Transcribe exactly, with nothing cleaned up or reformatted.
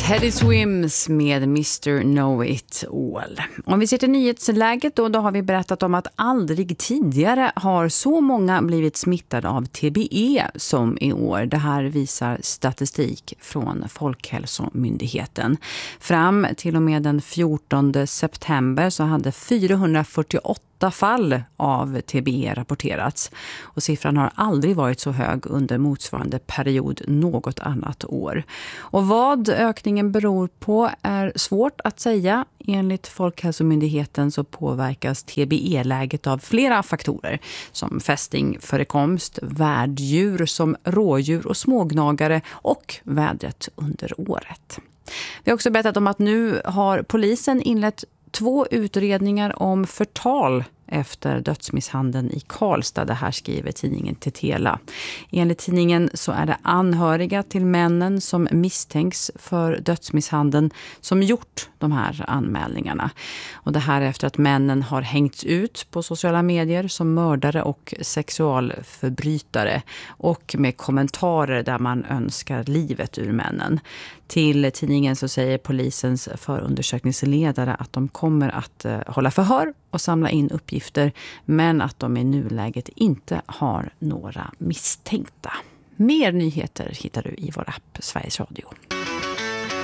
Teddy Swims med mister Know It All. Om vi ser till nyhetsläget då, då har vi berättat om att aldrig tidigare har så många blivit smittade av T B E som i år. Det här visar statistik från Folkhälsomyndigheten. Fram till och med den fjortonde september så hade fyrahundrafyrtioåtta fall av T B E rapporterats. Och siffran har aldrig varit så hög under motsvarande period något annat år. Och vad ökningen beror på är svårt att säga. Enligt Folkhälsomyndigheten så påverkas T B E-läget av flera faktorer som fästingförekomst, värddjur som rådjur och smågnagare och vädret under året. Vi har också berättat om att nu har polisen inlett två utredningar om förtal efter dödsmisshandeln i Karlstad. Det här skriver tidningen Tetela. Enligt tidningen så är det anhöriga till männen som misstänks för dödsmisshandeln som gjort de här anmälningarna. Och det här efter att männen har hängts ut på sociala medier som mördare och sexualförbrytare och med kommentarer där man önskar livet ur männen. Till tidningen så säger polisens förundersökningsledare att de kommer att eh, hålla förhör och samla in uppgifter, men att de i nuläget inte har några misstänkta. Mer nyheter hittar du i vår app Sveriges Radio.